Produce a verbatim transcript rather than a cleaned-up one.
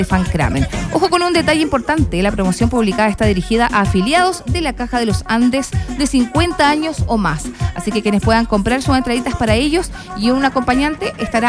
Stefan Kramer. Ojo con un detalle importante, la promoción publicada está dirigida a afiliados de la Caja de los Andes de cincuenta años o más, así que quienes puedan comprar sus entraditas para ellos y un acompañante estará